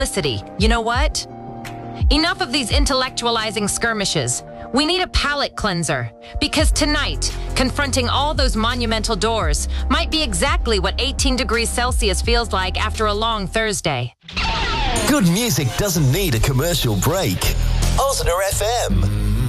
Felicity, you know what? Enough of these intellectualizing skirmishes. We need a palate cleanser. Because tonight, confronting all those monumental doors might be exactly what 18 degrees Celsius feels like after a long Thursday. Good music doesn't need a commercial break. Ozner FM.